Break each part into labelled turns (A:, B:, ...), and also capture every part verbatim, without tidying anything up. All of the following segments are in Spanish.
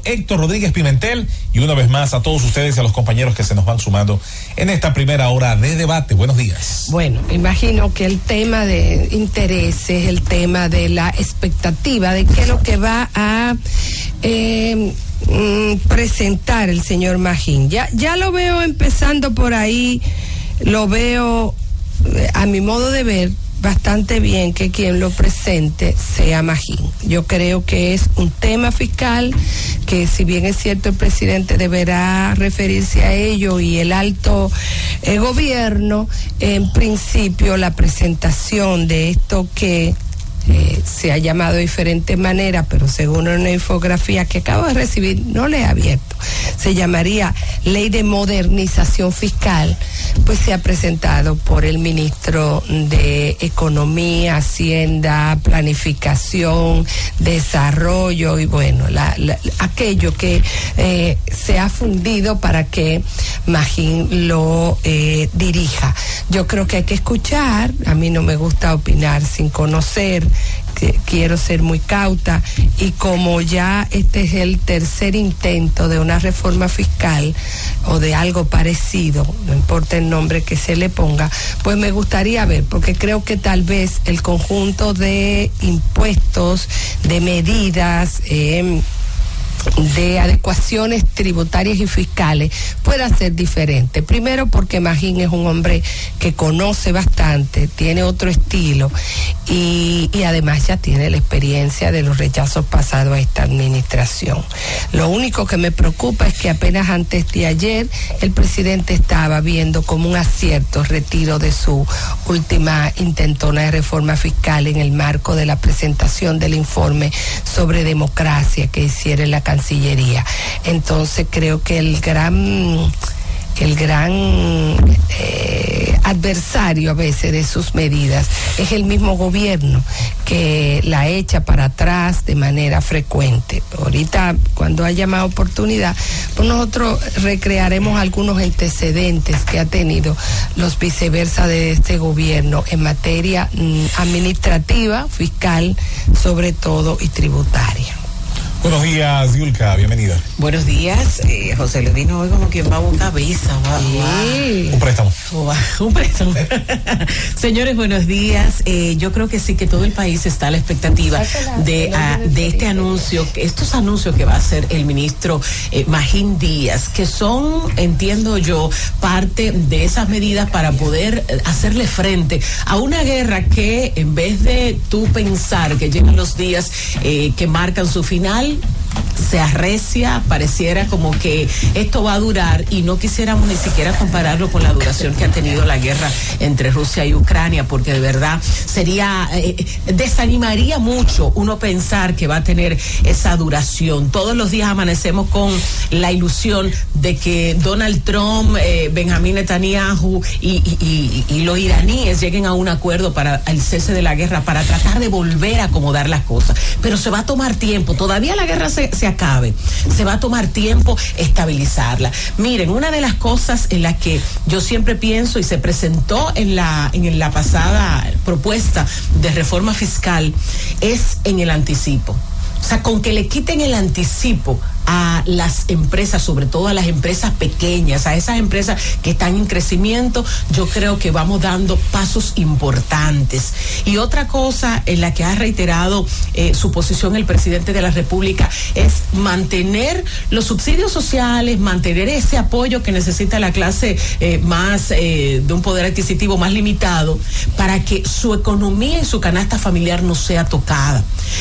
A: Héctor Rodríguez Pimentel, y una vez más a todos ustedes y a los compañeros que se nos van sumando en esta primera hora de debate. Buenos días.
B: Bueno, imagino que el tema de intereses, el tema de la expectativa de qué es lo que va a eh, mm, presentar el señor Magín. Ya, ya lo veo empezando por ahí, lo veo eh, a mi modo de ver bastante bien que quien lo presente sea Magín. Yo creo que es un tema fiscal que, si bien es cierto, el presidente deberá referirse a ello y el alto eh, gobierno, en principio la presentación de esto que Eh, se ha llamado de diferentes maneras, pero según una infografía que acabo de recibir, no le he abierto, se llamaría Ley de Modernización Fiscal, pues se ha presentado por el ministro de Economía, Hacienda, Planificación, Desarrollo y bueno, la, la, aquello que eh, se ha fundido para que Magín lo eh, dirija. Yo creo que hay que escuchar, a mí no me gusta opinar sin conocer, que quiero ser muy cauta, y como ya este es el tercer intento de una reforma fiscal o de algo parecido, no importa el nombre que se le ponga, pues me gustaría ver, porque creo que tal vez el conjunto de impuestos, de medidas, eh, de adecuaciones tributarias y fiscales pueda ser diferente. Primero porque Magín es un hombre que conoce bastante, tiene otro estilo y, y además ya tiene la experiencia de los rechazos pasados a esta administración. Lo único que me preocupa es que apenas antes de ayer el presidente estaba viendo como un acierto el retiro de su última intentona de reforma fiscal en el marco de la presentación del informe sobre democracia que hiciera en la Cancillería. Entonces creo que el gran el gran eh, adversario a veces de sus medidas es el mismo gobierno, que la echa para atrás de manera frecuente. Ahorita, cuando haya más oportunidad, pues nosotros recrearemos algunos antecedentes que ha tenido los viceversa de este gobierno en materia mm, administrativa, fiscal, sobre todo, y tributaria.
A: Buenos días, Yulka, bienvenida.
C: Buenos días, eh, José Luis vino hoy como quien va a buscar visa. Va,
A: sí. Un préstamo.
C: Va, un préstamo. Señores, buenos días. Eh, yo creo que sí, que todo el país está a la expectativa de, a, de este anuncio, estos anuncios que va a hacer el ministro eh, Magín Díaz, que son, entiendo yo, parte de esas medidas para poder hacerle frente a una guerra que, en vez de tú pensar que llegan los días eh, que marcan su final, se arrecia, pareciera como que esto va a durar, y no quisiéramos ni siquiera compararlo con la duración que ha tenido la guerra entre Rusia y Ucrania, porque de verdad sería, eh, desanimaría mucho uno pensar que va a tener esa duración. Todos los días amanecemos con la ilusión de que Donald Trump, eh, Benjamín Netanyahu y, y, y, y los iraníes lleguen a un acuerdo para el cese de la guerra, para tratar de volver a acomodar las cosas, pero se va a tomar tiempo. Todavía la guerra se, se acabe, se va a tomar tiempo estabilizarla. Miren, una de las cosas en las que yo siempre pienso, y se presentó en la, en la pasada propuesta de reforma fiscal, es en el anticipo. O sea, con que le quiten el anticipo a las empresas, sobre todo a las empresas pequeñas, a esas empresas que están en crecimiento, yo creo que vamos dando pasos importantes. Y otra cosa en la que ha reiterado eh, su posición el presidente de la República es mantener los subsidios sociales, mantener ese apoyo que necesita la clase eh, más eh, de un poder adquisitivo más limitado, para que su economía y su canasta familiar no sea tocada.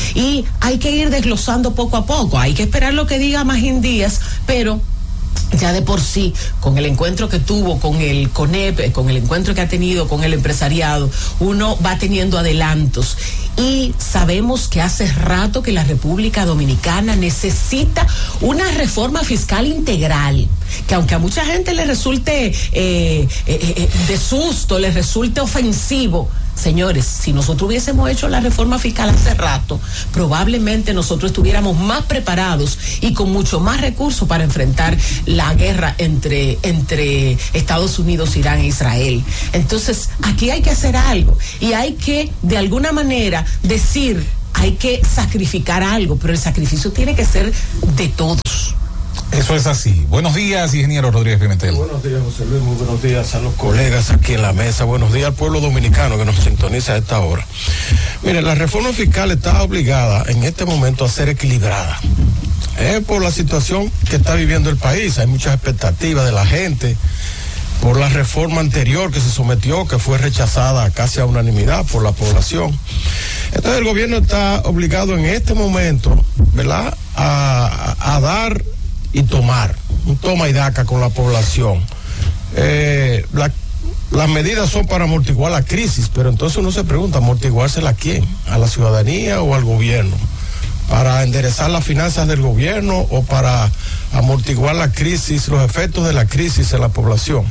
C: Y hay que ir desglosando poco a poco, hay que esperar lo que diga Magín Díaz, pero ya de por sí, con el encuentro que tuvo con el CONEP, con el encuentro que ha tenido con el empresariado, uno va teniendo adelantos. Y sabemos que hace rato que la República Dominicana necesita una reforma fiscal integral, que aunque a mucha gente le resulte eh, eh, eh, de susto, le resulte ofensivo, señores, si nosotros hubiésemos hecho la reforma fiscal hace rato, probablemente nosotros estuviéramos más preparados y con mucho más recursos para enfrentar la guerra entre, entre Estados Unidos, Irán e Israel. Entonces, aquí hay que hacer algo y hay que, de alguna manera, decir a hay que sacrificar algo, pero el sacrificio tiene que ser de todos.
A: Eso es así. Buenos días, ingeniero Rodríguez Pimentel.
D: Muy buenos días, José Luis. Muy buenos días a los colegas aquí en la mesa. Buenos días al pueblo dominicano que nos sintoniza a esta hora. Mire, la reforma fiscal está obligada en este momento a ser equilibrada. Es por la situación que está viviendo el país. Hay muchas expectativas de la gente por la reforma anterior que se sometió, que fue rechazada casi a unanimidad por la población. Entonces el gobierno está obligado en este momento, ¿verdad?, a, a dar y tomar, un toma y daca con la población. Eh, la, las medidas son para amortiguar la crisis, pero entonces uno se pregunta, ¿amortiguársela a quién? ¿A la ciudadanía o al gobierno? ¿Para enderezar las finanzas del gobierno o para amortiguar la crisis, los efectos de la crisis en la población?